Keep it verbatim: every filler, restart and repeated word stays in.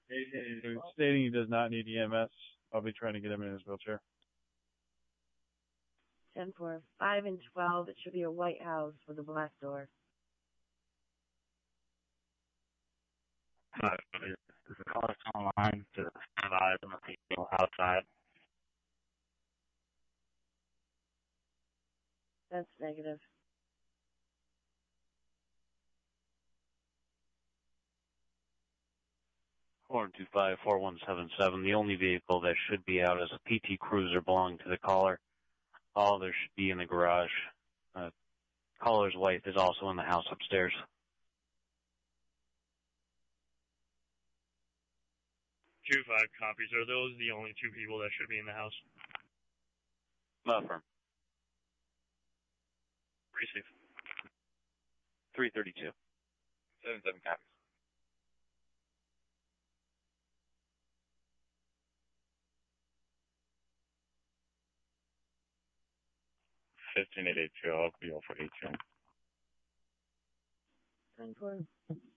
He's stating he does not need E M S. I'll be trying to get him in his wheelchair. ten four, five and twelve. It should be a white house with a black door. Uh, is the caller online to advise on the people outside? That's negative. four two five, four one seven seven. The only vehicle that should be out is a P T Cruiser belonging to the caller. All others should be in the garage. Uh, caller's wife is also in the house upstairs. Two five copies. Are those the only two people that should be in the house? Affirm. Receive. three thirty-two. Seven seven copies. Fifteen eight eight two. I'll be over for eighteen. ten four.